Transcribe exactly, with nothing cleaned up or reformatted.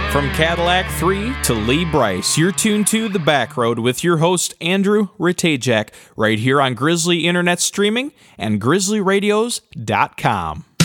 From Cadillac three to Lee Bryce, you're tuned to The Back Road with your host, Andrew Ratajak, right here on Grizzly Internet Streaming and grizzly radios dot com.